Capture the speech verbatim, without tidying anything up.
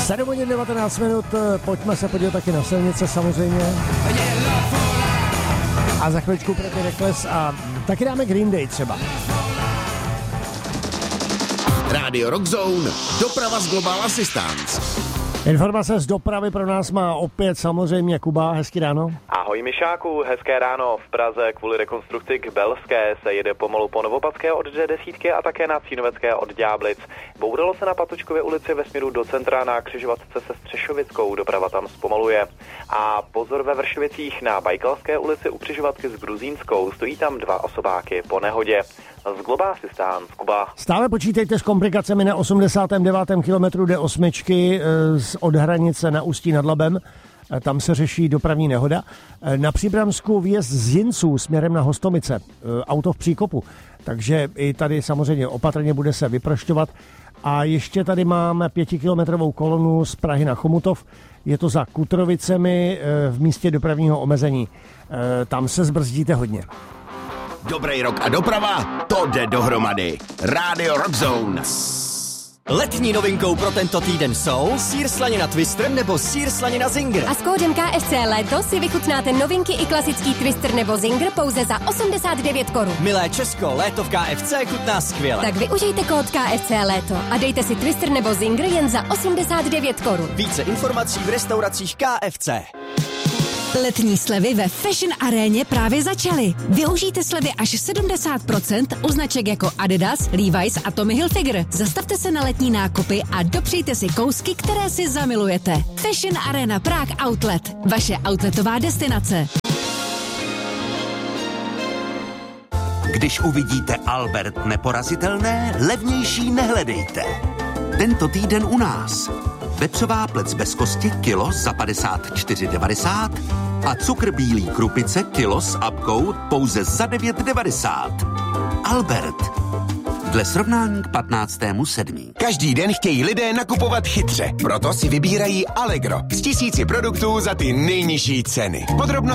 sedm hodin devatenáct minut, pojďme se podívat taky na silnice samozřejmě. A za chvíličku Pretty Reckless a taky dáme Green Day třeba. Rádio Rock Zone, doprava z Global Assistance. Informace z dopravy pro nás má opět samozřejmě Kuba, hezký ráno. Ahoj Mišáku, hezké ráno. V Praze kvůli rekonstrukci k Belské se jede pomalu po Novopadské od D deset a také na Cínovecké od Ďáblic. Bouralo se na Patočkově ulici ve směru do centra na křižovatce se Střešovickou, doprava tam zpomaluje. A pozor ve Vršovicích na Bajkalské ulici u křižovatky s Gruzínskou, stojí tam dva osobáky po nehodě. Z Global Assistance, Kuba. Stále počítejte s komplikacemi na osmdesátém devátém kilometru D osm od hranice na Ústí nad Labem. Tam se řeší dopravní nehoda. Na Příbramsku výjezd z Jinců směrem na Hostomice. Auto v příkopu. Takže i tady samozřejmě opatrně bude se vyprošťovat. A ještě tady máme pětikilometrovou kolonu z Prahy na Chomutov. Je to za Kutrovicemi v místě dopravního omezení. Tam se zbrzdíte hodně. Dobrý rok a doprava, to jde dohromady. Rádio Rock Zone. Letní novinkou pro tento týden jsou sýr slanina Twister nebo sýr slanina Zinger. A s kódem K F C Léto si vychutnáte novinky i klasický Twister nebo Zinger pouze za osmdesát devět korun. Milé Česko, léto v K F C chutná skvěle. Tak využijte kód K F C Léto a dejte si Twister nebo Zinger jen za osmdesát devět korun. Více informací v restauracích K F C. Letní slevy ve Fashion Aréně právě začaly. Využijte slevy až sedmdesát procent u značek jako Adidas, Levi's a Tommy Hilfiger. Zastavte se na letní nákupy a dopřejte si kousky, které si zamilujete. Fashion Arena Prague Outlet. Vaše outletová destinace. Když uvidíte Albert neporazitelné, levnější nehledejte. Tento týden u nás. Vepřová plec bez kosti kilo za padesát čtyři devadesát a cukr bílý krupice kilo s apkou pouze za devět devadesát. Albert. Dle srovnání k patnáctému sedmý Každý den chtějí lidé nakupovat chytře, proto si vybírají Allegro s tisíci produktů za ty nejnižší ceny. Podrobnosti